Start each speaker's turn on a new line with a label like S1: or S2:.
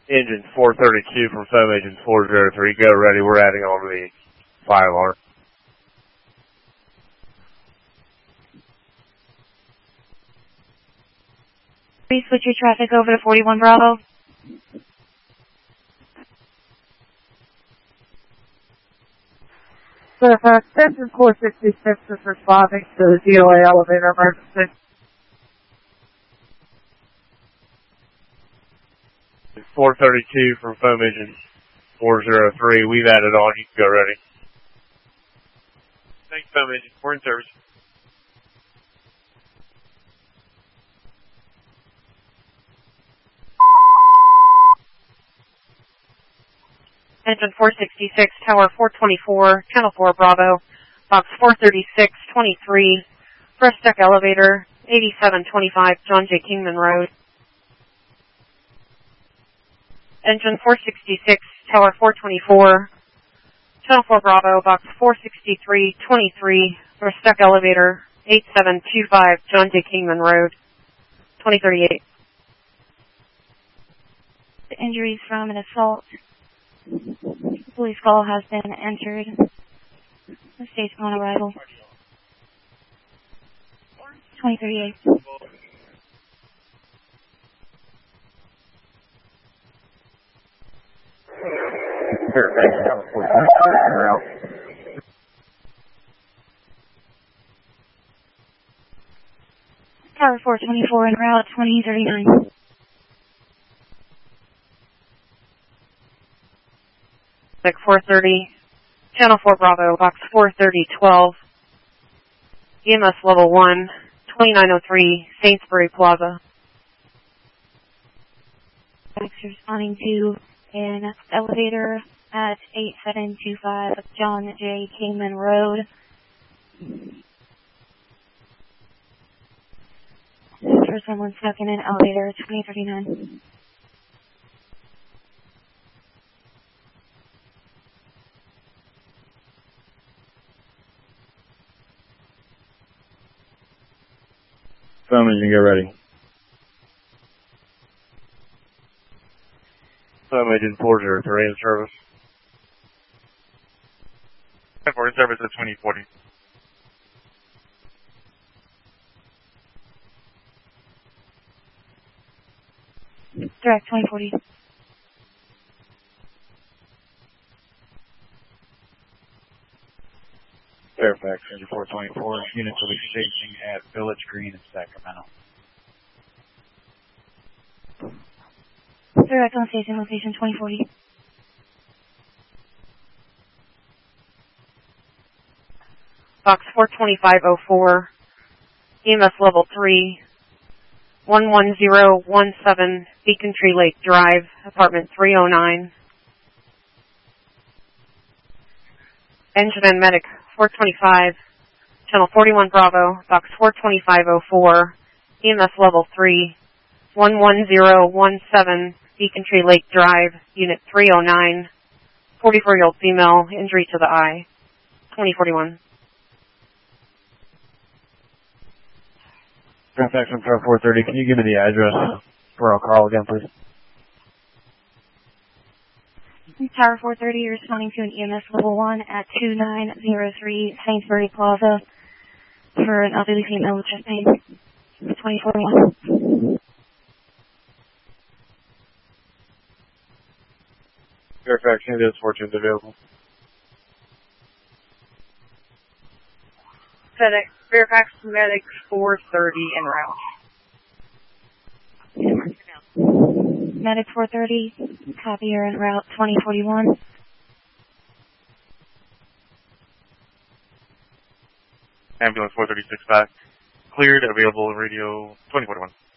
S1: Engine 432 from foam engine 403. Go ready. We're adding on the fire alarm.
S2: Please switch your traffic over to 41 Bravo.
S3: Fairfax, Engine 466 is responding to the DOA elevator emergency.
S1: 432 from foam engine 403. We've added on. You can go ready. Thanks, foam engine. We're in service.
S2: Engine 466, Tower 424, Channel 4 Bravo, Box 436-23, first deck elevator, 8725 John J. Kingman Road. Engine 466, Tower 424, Channel 4 Bravo, Box 463-23, first deck elevator, 8725 John J. Kingman Road, 2038.
S4: The injuries from an assault. Police call has been entered. The state's on arrival. 2038. Tower 424 en route 2039.
S2: Deck 430, Channel 4 Bravo, Box 430-12, EMS Level 1, 2903, Sainsbury Plaza.
S4: Responding to an elevator at 8725 John J. Kingman Road. For someone stuck in an elevator, 2039.
S1: Foam engine, get ready. Foam engine 403 in service. We're in service at 2040.
S4: Direct 2040.
S5: Fairfax, Engine 424. Units will be stationing at Village Green in Sacramento.
S4: Direct on station, location 2040.
S2: Box 42504, EMS Level 3, 11017 Beacon Tree Lake Drive, Apartment 309. Engine and Medic 425, Channel 41 Bravo, Box 42504, EMS Level 3, 11017 Beacon Tree Lake Drive, Unit 309, 44-year-old female, injury to the eye, 2041.
S1: Fairfax on 430, can you give me the address for our call again, please?
S4: Tower 430 responding to an EMS Level 1 at 2903 Sainsbury Plaza for an elderly female with chest pain. 2041.
S1: Fairfax, any of those fortunes available?
S3: FedEx, Fairfax Medic 430 en route.
S4: Medic 430, copy, you're en route 2041.
S1: Ambulance 436 back. Cleared, available radio 2041.